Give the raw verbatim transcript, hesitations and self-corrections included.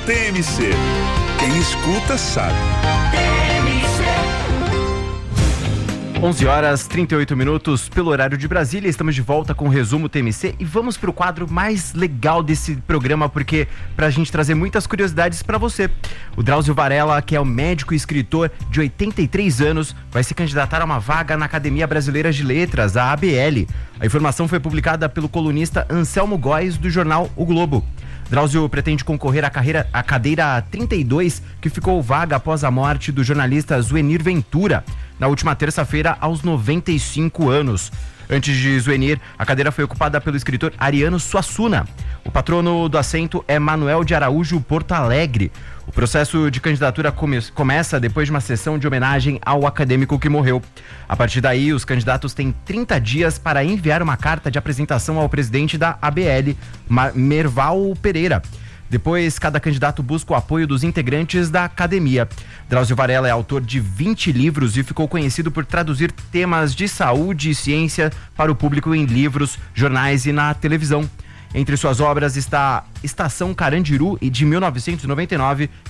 T M C. Quem escuta sabe. onze horas e trinta e oito minutos pelo horário de Brasília. Estamos de volta com o resumo T M C e vamos para o quadro mais legal desse programa, porque pra gente trazer muitas curiosidades para você. O Drauzio Varela, que é um médico e escritor de oitenta e três anos, vai se candidatar a uma vaga na Academia Brasileira de Letras, a A B L. A informação foi publicada pelo colunista Anselmo Góes, do jornal O Globo. Drauzio pretende concorrer à, carreira, à cadeira trinta e dois, que ficou vaga após a morte do jornalista Zuenir Ventura, na última terça-feira, aos noventa e cinco anos. Antes de Zuenir, a cadeira foi ocupada pelo escritor Ariano Suassuna. O patrono do assento é Manuel de Araújo Porto Alegre. O processo de candidatura come- começa depois de uma sessão de homenagem ao acadêmico que morreu. A partir daí, os candidatos têm trinta dias para enviar uma carta de apresentação ao presidente da A B L, Merval Pereira. Depois, cada candidato busca o apoio dos integrantes da academia. Drauzio Varela é autor de vinte livros e ficou conhecido por traduzir temas de saúde e ciência para o público em livros, jornais e na televisão. Entre suas obras está Estação Carandiru, de mil novecentos e noventa e nove,